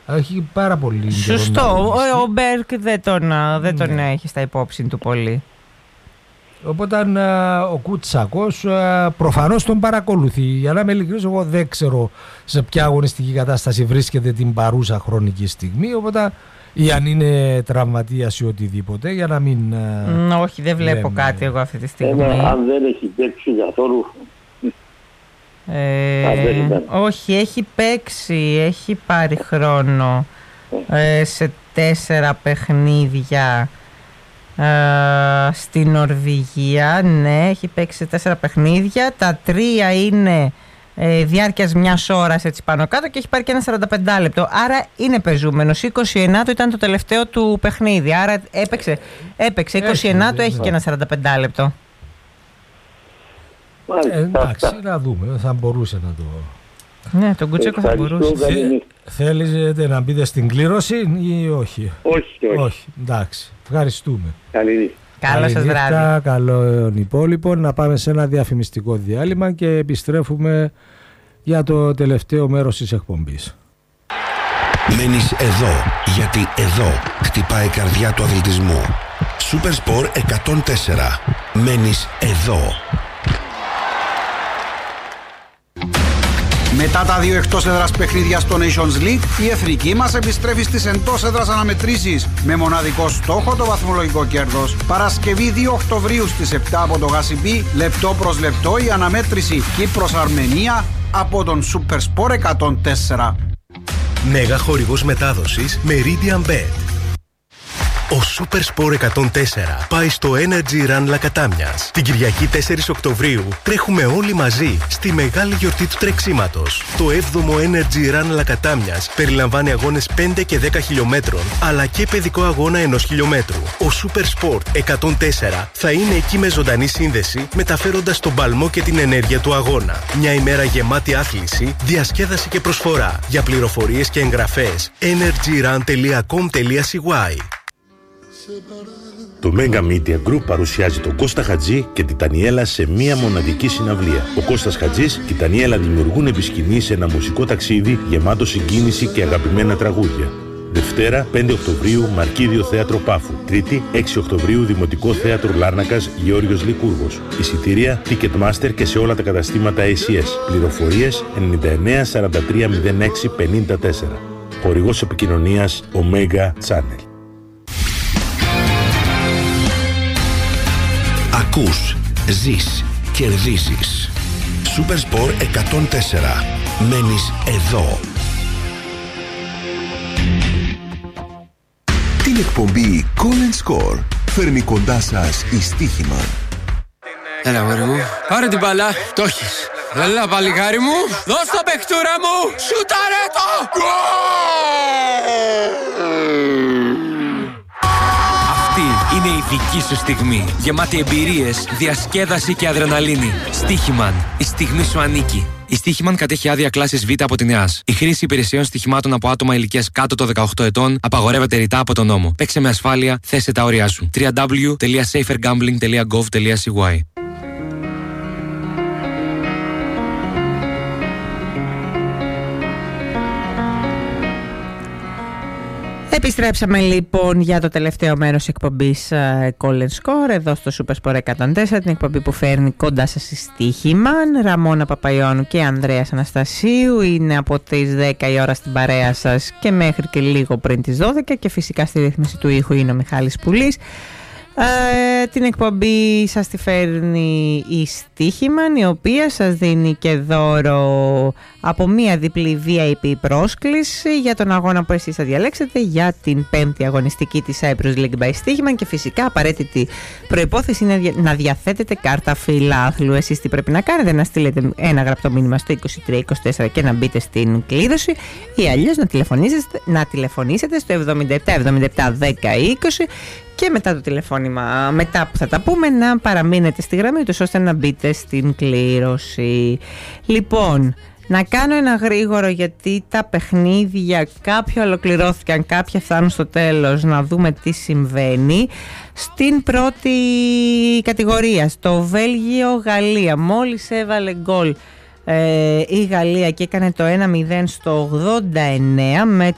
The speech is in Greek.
Έχει πάρα πολύ. Σωστό. Ο Μπέρκ δεν τον έχει στα υπόψη του πολύ. Οπότε ο Κουτσάκος προφανώς τον παρακολουθεί. Για να είμαι ειλικρινής, εγώ δεν ξέρω σε ποια αγωνιστική κατάσταση βρίσκεται την παρούσα χρονική στιγμή. Οπότε ή αν είναι τραυματίας ή οτιδήποτε, για να μην. Όχι, δεν βλέπω κάτι εγώ αυτή τη στιγμή. Αν δεν έχει παίξει καθόλου. Όχι, έχει παίξει, έχει πάρει χρόνο σε 4 παιχνίδια στη Νορβηγία. Ναι, έχει παίξει σε 4 παιχνίδια. Τα 3 είναι διάρκειας μιας ώρας έτσι πάνω κάτω και έχει πάρει και ένα 45 λεπτό. Άρα είναι πεζούμενος. 29 ήταν το τελευταίο του παιχνίδι. Άρα έπαιξε 29 έχει και ένα 45 λεπτό. Εντάξει, να δούμε. Θα μπορούσε να το. Ναι, τον Κουτσέκο θα μπορούσε. Θέλετε να μπείτε στην κλήρωση ή όχι? Όχι. Εντάξει. Ευχαριστούμε. Καλή νύχτα. Καλό σας βράδυ. Καλό υπόλοιπο. Να πάμε σε ένα διαφημιστικό διάλειμμα και επιστρέφουμε για το τελευταίο μέρος της εκπομπής. Μένεις εδώ, γιατί εδώ χτυπάει η καρδιά του αθλητισμού. Super Sport 104. Μένεις εδώ. Μετά τα 2 εκτός έδρας παιχνίδια στο Nations League, η εθνική μας επιστρέφει στις εντός έδρας αναμετρήσεις με μοναδικό στόχο το βαθμολογικό κέρδος. Παρασκευή 2 Οκτωβρίου στις 7 από το Γασιμπή, λεπτό προς λεπτό η αναμέτρηση Κύπρος-Αρμενία από τον Super Sport 104. Μέγα χορηγός μετάδοσης Meridian Bet. Ο Super Sport 104 πάει στο Energy Run Λακατάμιας. Την Κυριακή 4 Οκτωβρίου τρέχουμε όλοι μαζί στη μεγάλη γιορτή του τρεξίματος. Το 7ο Energy Run Λακατάμιας περιλαμβάνει αγώνες 5 και 10 χιλιόμετρων, αλλά και παιδικό αγώνα 1 χιλιόμετρου. Ο Super Sport 104 θα είναι εκεί με ζωντανή σύνδεση, μεταφέροντας τον παλμό και την ενέργεια του αγώνα. Μια ημέρα γεμάτη άθληση, διασκέδαση και προσφορά. Για πληροφορίες και εγγραφές, energyrun.com.cy. Το Mega Media Group παρουσιάζει τον Κώστα Χατζή και την Τανιέλα σε μία μοναδική συναυλία. Ο Κώστας Χατζής και η Τανιέλα δημιουργούν επί σκηνής ένα μουσικό ταξίδι γεμάτο συγκίνηση και αγαπημένα τραγούδια. Δευτέρα 5 Οκτωβρίου Μαρκίδιο Θέατρο Πάφου. Τρίτη 6 Οκτωβρίου Δημοτικό Θέατρο Λάρνακας Γεώργιος Λικούργος. Εισιτήρια Ticketmaster και σε όλα τα καταστήματα ACS. Πληροφορίες 99 43 06 54. Χορηγός επικοινωνίας Omega Channel. Ακούς, ζεις, κερδίζεις. Super Sport 104. Μένεις εδώ. Την εκπομπή Call Score φέρνει κοντά σας η Στοίχημαν. Έλα μωρέ μου, πάρε την μπάλα, το έχεις. Έλα παλικάρι μου, δώσ' το παιχτούρα μου, σούταρε το! Είναι η δική σου στιγμή. Γεμάτη εμπειρίες, διασκέδαση και αδρεναλίνη. Στοίχημαν. Η στιγμή σου ανήκει. Η Στοίχημαν κατέχει άδεια κλάσης Β από την ΕΑΣ. Η χρήση υπηρεσιών στοιχημάτων από άτομα ηλικίας κάτω των 18 ετών απαγορεύεται ρητά από τον νόμο. Παίξε με ασφάλεια, θέσε τα όρια σου. www.safergambling.gov.cy. Επιστρέψαμε λοιπόν για το τελευταίο μέρος εκπομπής Call Score εδώ στο Super Sport 104, την εκπομπή που φέρνει κοντά σας η Στοίχημαν. Ραμόνα Παπαϊώνου και Ανδρέας Αναστασίου είναι από τις 10 η ώρα στην παρέα σας και μέχρι και λίγο πριν τις 12 και φυσικά στη ρύθμιση του ήχου είναι ο Μιχάλης Πουλής. Την εκπομπή σας τη φέρνει η Στοίχημαν, η οποία σας δίνει και δώρο από μία διπλή VIP πρόσκληση για τον αγώνα που εσείς θα διαλέξετε για την 5η αγωνιστική της Cyprus League by Στοίχημαν και φυσικά απαραίτητη προϋπόθεση είναι να διαθέτετε κάρτα φιλάθλου. Εσείς τι πρέπει να κάνετε? Να στείλετε ένα γραπτό μήνυμα στο 2324 και να μπείτε στην κλήρωση ή αλλιώς να τηλεφωνήσετε στο 77 77 10 20 και μετά το τηλεφώνημα, μετά που θα τα πούμε, να παραμείνετε στη γραμμή τους ώστε να μπείτε στην κλήρωση. Λοιπόν, να κάνω ένα γρήγορο γιατί τα παιχνίδια κάποια ολοκληρώθηκαν, κάποια φτάνουν στο τέλος, να δούμε τι συμβαίνει. Στην πρώτη κατηγορία, στο Βέλγιο-Γαλλία, μόλις έβαλε γκολ η Γαλλία και έκανε το 1-0 στο 89 με